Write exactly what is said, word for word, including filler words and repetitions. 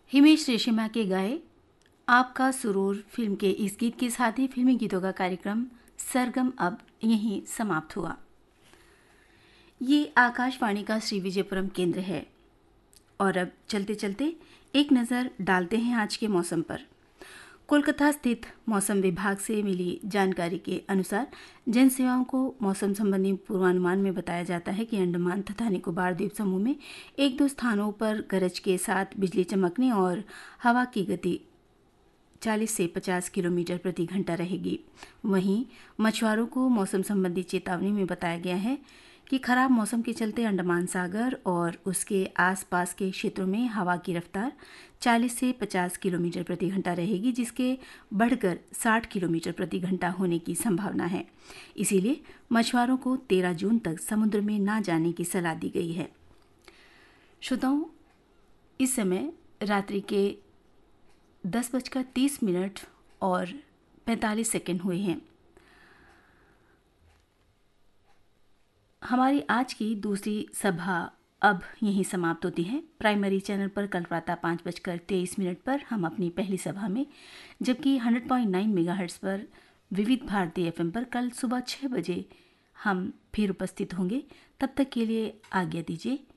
हिमेश रेशमा के गाए आपका सुरूर फिल्म के इस गीत के साथ ही फिल्मी गीतों का कार्यक्रम सरगम अब यहीं समाप्त हुआ। ये आकाशवाणी का श्री विजयपुरम केंद्र है और अब चलते चलते एक नज़र डालते हैं आज के मौसम पर। कोलकाता स्थित मौसम विभाग से मिली जानकारी के अनुसार जन सेवाओं को मौसम संबंधी पूर्वानुमान में बताया जाता है कि अंडमान तथा निकोबार द्वीप समूह में एक दो स्थानों पर गरज के साथ बिजली चमकने और हवा की गति चालीस से पचास किलोमीटर प्रति घंटा रहेगी। वहीं मछुआरों को मौसम संबंधी चेतावनी में बताया गया है कि खराब मौसम के चलते अंडमान सागर और उसके आसपास के क्षेत्रों में हवा की रफ्तार चालीस से पचास किलोमीटर प्रति घंटा रहेगी, जिसके बढ़कर साठ किलोमीटर प्रति घंटा होने की संभावना है। इसीलिए मछुआरों को तेरह जून तक समुद्र में ना जाने की सलाह दी गई है। श्रोताओं, इस समय रात्रि के दस बजकर तीस मिनट और पैंतालीस सेकेंड हुए हैं। हमारी आज की दूसरी सभा अब यहीं समाप्त होती है। प्राइमरी चैनल पर कल प्रातः पाँच बजकर तेईस मिनट पर हम अपनी पहली सभा में, जबकि सौ पॉइंट नौ मेगाहर्ट्ज पर विविध भारती एफएम पर कल सुबह छह बजे हम फिर उपस्थित होंगे। तब तक के लिए आज्ञा दीजिए।